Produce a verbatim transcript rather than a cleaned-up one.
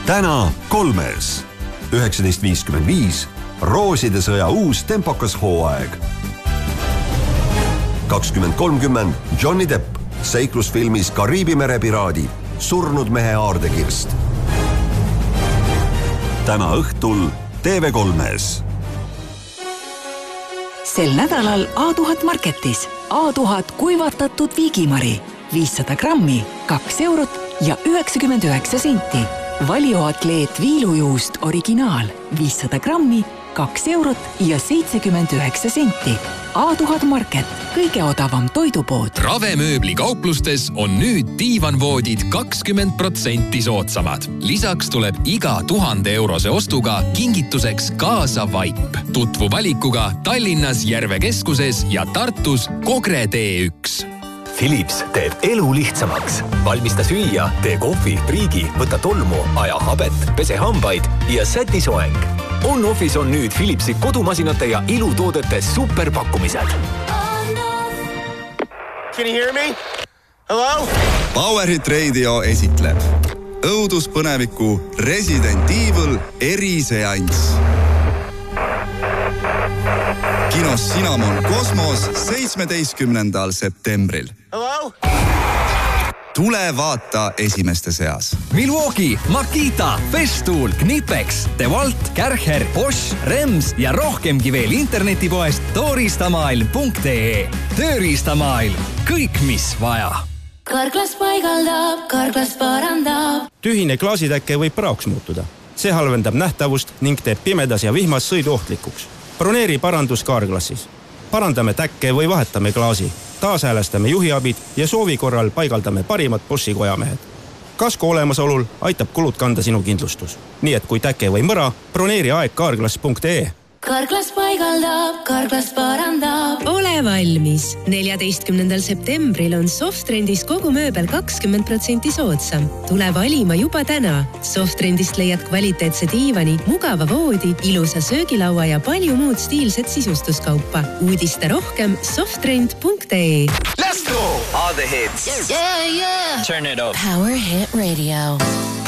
täna kolmes. üheksateist viiskümmend viis Rooside sõja uus tempokas hooaeg. kakskümmend kolmkümmend Johnny Depp seiklusfilmis Kariibi mere piraadid, surnud mehe aardekirst. Täna õhtul T V kolmes. Sel nädalal A tuhat Marketis A tuhat kuivatatud viigimari viissada grammi, kaks eurot ja üheksakümmend üheksa senti. Valioatleet viilujuust originaal viissada grammi, kaks eurot ja seitsekümmend üheksa senti. A tuhat Market, kõige odavam toidupood. Ravemööbli kauplustes on nüüd diivanvoodid kakskümmend protsenti soodsamad. Lisaks tuleb iga tuhande eurose ostuga kingituseks kaasa vaip. Tutvu valikuga Tallinnas Järve keskuses ja Tartus Kogre T üks. Philips teeb elu lihtsamaks. Valmista süüa, tee kohvi, priigi, võta tolmu, aja habet, pese hambaid ja säti soeng. On-Office on nüüd Philipsi kodumasinate ja ilutoodete superpakkumised. Can you hear me? Hello? Powerhit Radio esitleb õuduspõneviku Resident Evil eriseanss. Kinos Cinnamon Kosmos seitsmeteistkümnendal septembril. Hello? Tule vaata esimeste seas. Milwaukee, Makita, Festool, Knipex, DeWalt, Kärcher, Bosch, Rems ja rohkemgi veel internetipoest tooristamailm punkt ee. Tööriistamaailm. Kõik, mis vaja. Karklas paigaldab, Karklas parandab. Tühine klaasitäkke võib praoks muutuda. See halvendab nähtavust ning teeb pimedas ja vihmas sõiduohtlikuks. Broneeri parandus Karklassis. Parandame täkke või vahetame klaasi. Taashäälestame juhiabid ja soovi korral paigaldame parimad Boschi kojamehed. Kasko olemasolul aitab kulud kanda sinu kindlustus. Nii et kui täke või mõra, broneeri aeg karklas punkt ee. Karklas paigaldab, Karklas parandab. Ole valmis. neljateistkümnendal septembril on Softrendis kogu mööbel kakskümmend protsenti soodsam. Tule valima juba täna. Softrendist leiad kvaliteetse diivani, mugava voodi, ilusa söögilaua ja palju muud stiilset sisustuskaupa. Uudista rohkem softrend punkt ee. Let's go! All the hits. Yeah, yeah. Turn it up. Power Hit Radio.